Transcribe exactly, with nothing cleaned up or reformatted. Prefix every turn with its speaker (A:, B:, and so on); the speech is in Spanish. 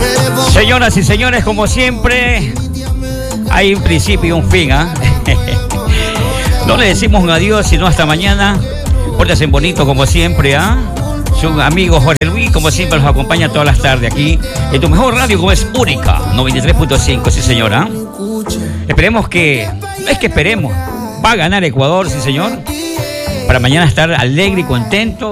A: Señoras y señores, como siempre, hay un principio y un fin, ¿ah? ¿eh? No le decimos un adiós, sino hasta mañana. Pórtense bonito como siempre, ¿ah? ¿eh? Su amigo Jorge Luis, como siempre, los acompaña todas las tardes aquí en tu mejor radio, como es Única, noventa y tres punto cinco, sí señora. Esperemos que, no es que esperemos, va a ganar Ecuador, sí señor, para mañana estar alegre y contento.